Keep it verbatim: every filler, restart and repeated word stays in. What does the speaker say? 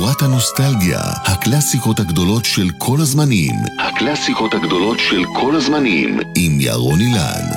מהדורת הנוסטלגיה, הקלאסיקות הגדולות של כל הזמנים. הקלאסיקות הגדולות של כל הזמנים, עם ירון אילן.